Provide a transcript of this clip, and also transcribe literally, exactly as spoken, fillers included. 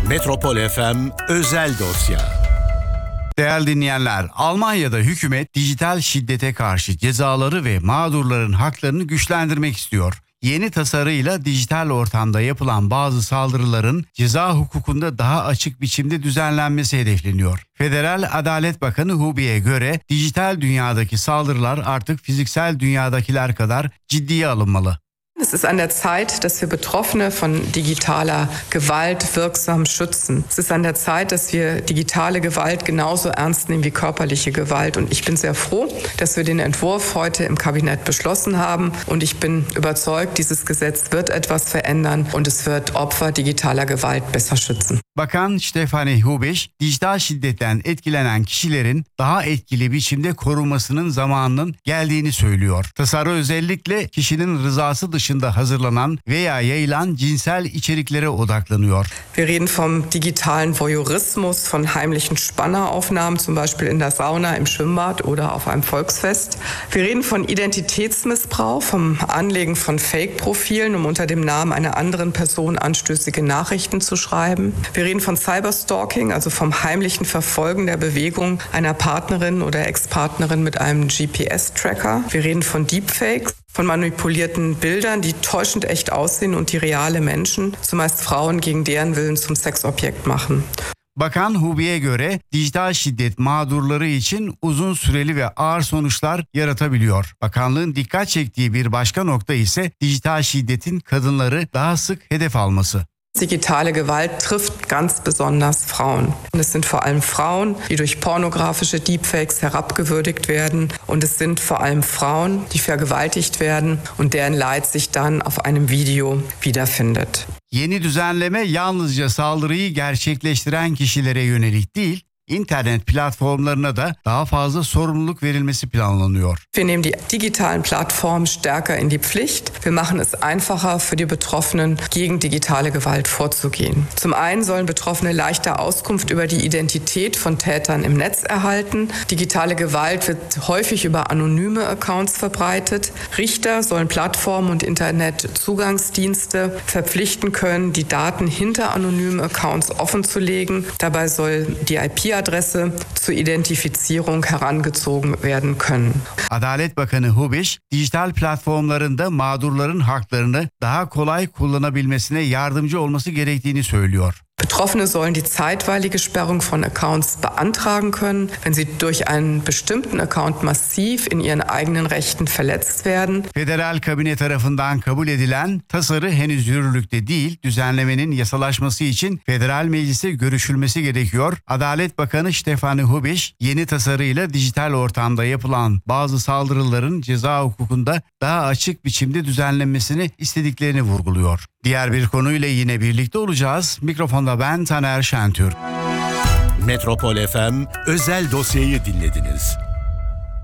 Metropol F M Özel Dosya. Değerli dinleyenler, Almanya'da hükümet dijital şiddete karşı cezaları ve mağdurların haklarını güçlendirmek istiyor. Yeni tasarıyla dijital ortamda yapılan bazı saldırıların ceza hukukunda daha açık biçimde düzenlenmesi hedefleniyor. Federal Adalet Bakanı Hubi'ye göre dijital dünyadaki saldırılar artık fiziksel dünyadakiler kadar ciddiye alınmalı. Es ist an der Zeit, dass wir Betroffene von digitaler Gewalt wirksam schützen. Es ist an der Zeit, dass wir digitale Gewalt genauso ernst nehmen wie körperliche Gewalt. Und ich bin sehr froh, dass wir den Entwurf heute im Kabinett beschlossen haben. Und ich bin überzeugt, dieses Gesetz wird etwas verändern und es wird Opfer digitaler Gewalt besser schützen. Bakan Stefanie Hubiş, dijital şiddetten etkilenen kişilerin daha etkili biçimde korunmasının zamanının geldiğini söylüyor. Tasarı özellikle kişinin rızası dışında hazırlanan veya yayılan cinsel içeriklere odaklanıyor. Wir reden vom digitalen Voyeurismus, von heimlichen Spanneraufnahmen, zum Beispiel in der Sauna, im Schwimmbad oder auf einem Volksfest. Wir reden von Identitätsmissbrauch, vom Anlegen von Fake-Profilen, um unter dem Namen einer anderen Person anstößige Nachrichten zu schreiben. Wir reden von Cyberstalking, also vom heimlichen Verfolgen der Bewegung einer Partnerin oder Ex-Partnerin mit einem G P S-Tracker. Wir reden von Deepfakes, von manipulierten Bildern, die täuschend echt aussehen und die reale Menschen, zumeist Frauen, gegen deren Willen zum Sexobjekt machen. Bakan Hubi'ye göre dijital şiddet mağdurları için uzun süreli ve ağır sonuçlar yaratabiliyor. Bakanlığın dikkat çektiği bir başka nokta ise dijital şiddetin kadınları daha sık hedef alması. Digitale Gewalt trifft ganz besonders Frauen. Es sind vor allem Frauen, die durch pornografische Deepfakes herabgewürdigt werden. Und es sind vor allem Frauen, die vergewaltigt werden und deren Leid sich dann auf einem Video wiederfindet. Yeni düzenleme yalnızca saldırıyı gerçekleştiren kişilere yönelik değil, İnternet platformlarına da daha fazla sorumluluk verilmesi planlanıyor. Wir nehmen die digitalen Plattformen stärker in die Pflicht. Wir machen es einfacher für die Betroffenen, gegen digitale Gewalt vorzugehen. Zum einen sollen Betroffene leichter Auskunft über die Identität von Tätern im Netz erhalten. Digitale Gewalt wird häufig über anonyme Accounts verbreitet. Richter sollen Plattformen und Internetzugangsdienste verpflichten können, die Daten hinter anonymen Accounts offenzulegen. Dabei soll die I P Adresse zur Identifizierung herangezogen werden können. Adalet Bakanı Hubiş, dijital platformlarında mağdurların haklarını daha kolay kullanabilmesine yardımcı olması gerektiğini söylüyor. Betroffene sollen die zeitweilige Sperrung von Accounts beantragen können, wenn sie durch einen bestimmten Account massiv in ihren eigenen Rechten verletzt werden. Federal kabine tarafından kabul edilen tasarı henüz yürürlükte değil, düzenlemenin yasalaşması için federal meclise görüşülmesi gerekiyor. Adalet Bakanı Stefanie Hubiş, yeni tasarıyla dijital ortamda yapılan bazı saldırıların ceza hukukunda daha açık biçimde düzenlenmesini istediklerini vurguluyor. Diğer bir konuyla yine birlikte olacağız. Mikrofonda ben Taner Şentürk. Metropol F M Özel Dosya'yı dinlediniz.